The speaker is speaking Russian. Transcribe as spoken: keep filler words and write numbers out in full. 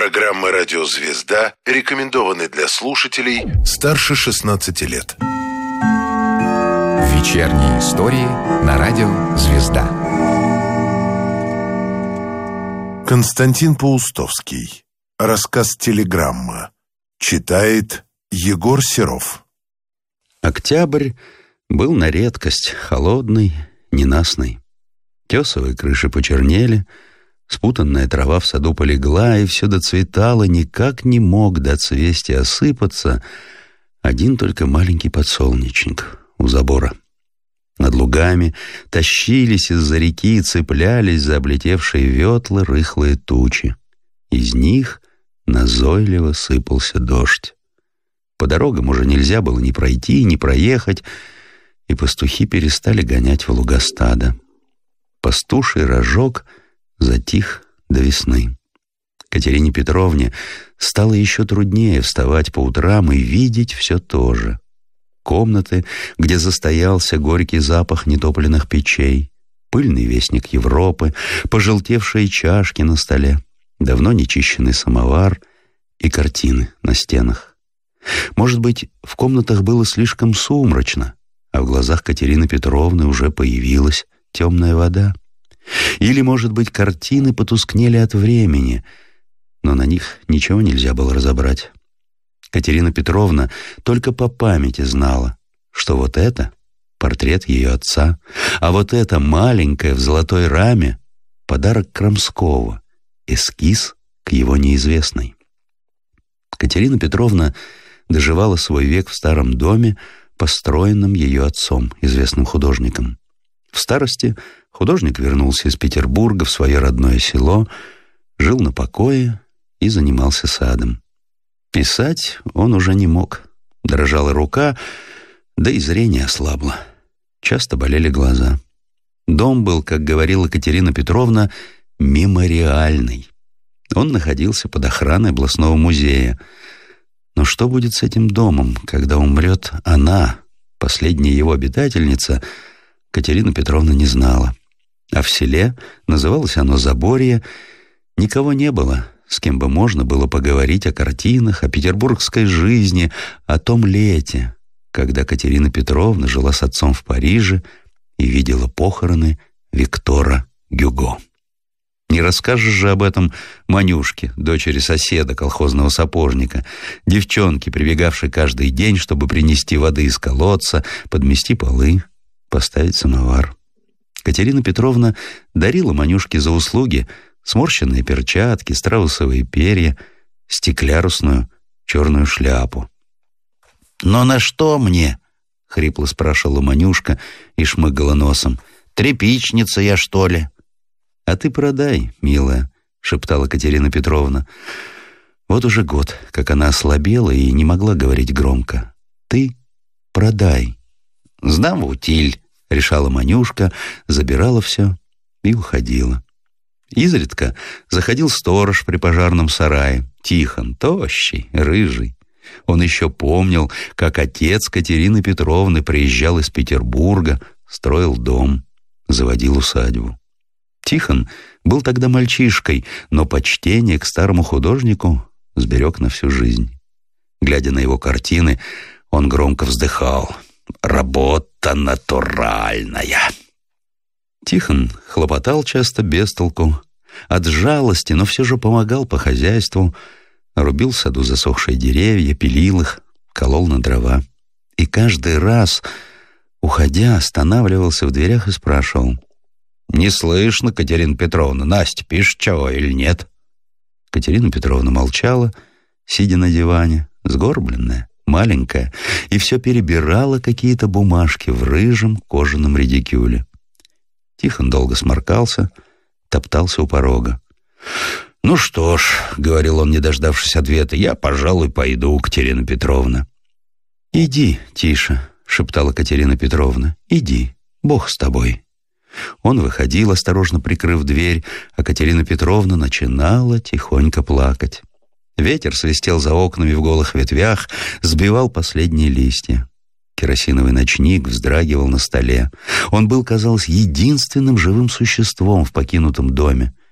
Программа «Радио Звезда» рекомендованы для слушателей старше шестнадцати лет. Вечерние истории на «Радио Звезда». Константин Паустовский. Рассказ «Телеграмма». Читает Егор Серов. Октябрь был на редкость холодный, ненастный. Тесовые крыши почернели, спутанная трава в саду полегла, и все доцветало, никак не мог до цвести осыпаться один только маленький подсолнечник у забора. Над лугами тащились из-за реки и цеплялись за облетевшие ветлы рыхлые тучи. Из них назойливо сыпался дождь. По дорогам уже нельзя было ни пройти, ни проехать, и пастухи перестали гонять в луга стада. Пастуший рожок затих до весны. Катерине Петровне стало еще труднее вставать по утрам и видеть все то же. Комнаты, где застоялся горький запах нетопленных печей, пыльный вестник Европы, пожелтевшие чашки на столе, давно нечищенный самовар и картины на стенах. Может быть, в комнатах было слишком сумрачно, а в глазах Катерины Петровны уже появилась темная вода. Или, может быть, картины потускнели от времени, но на них ничего нельзя было разобрать. Катерина Петровна только по памяти знала, что вот это портрет ее отца, а вот это маленькое в золотой раме подарок Крамского, эскиз к его неизвестной. Катерина Петровна доживала свой век в старом доме, построенном ее отцом, известным художником. В старости художник вернулся из Петербурга в свое родное село, жил на покое и занимался садом. Писать он уже не мог. Дрожала рука, да и зрение ослабло. Часто болели глаза. Дом был, как говорила Катерина Петровна, мемориальный. Он находился под охраной областного музея. Но что будет с этим домом, когда умрет она, последняя его обитательница, Катерина Петровна не знала. А в селе, называлось оно Заборье, никого не было, с кем бы можно было поговорить о картинах, о петербургской жизни, о том лете, когда Катерина Петровна жила с отцом в Париже и видела похороны Виктора Гюго. Не расскажешь же об этом Манюшке, дочери соседа, колхозного сапожника, девчонке, прибегавшей каждый день, чтобы принести воды из колодца, подмести полы, поставить самовар. Катерина Петровна дарила Манюшке за услуги сморщенные перчатки, страусовые перья, стеклярусную черную шляпу. «Но на что мне?» — хрипло спрашивала Манюшка и шмыгала носом. «Тряпичница я, что ли?» «А ты продай, милая», — шептала Катерина Петровна. Вот уже год, как она ослабела и не могла говорить громко. «Ты продай». «Сдам в утиль», — решала Манюшка, забирала все и уходила. Изредка заходил сторож при пожарном сарае, Тихон, тощий, рыжий. Он еще помнил, как отец Катерины Петровны приезжал из Петербурга, строил дом, заводил усадьбу. Тихон был тогда мальчишкой, но почтение к старому художнику сберег на всю жизнь. Глядя на его картины, он громко вздыхал. «Работа натуральная!» Тихон хлопотал часто без толку, от жалости, но все же помогал по хозяйству, рубил в саду засохшие деревья, пилил их, колол на дрова. И каждый раз, уходя, останавливался в дверях и спрашивал: «Не слышно, Катерина Петровна, Настя пишет чего или нет?» Катерина Петровна молчала, сидя на диване, сгорбленная, маленькая, и все перебирала какие-то бумажки в рыжем кожаном редикюле. Тихон долго сморкался, топтался у порога. «Ну что ж», — говорил он, не дождавшись ответа, — «я, пожалуй, пойду, Катерина Петровна». «Иди, Тиша», — шептала Катерина Петровна, — «иди, Бог с тобой». Он выходил, осторожно прикрыв дверь, а Катерина Петровна начинала тихонько плакать. Ветер свистел за окнами в голых ветвях, сбивал последние листья. Керосиновый ночник вздрагивал на столе. Он был, казалось, единственным живым существом в покинутом доме.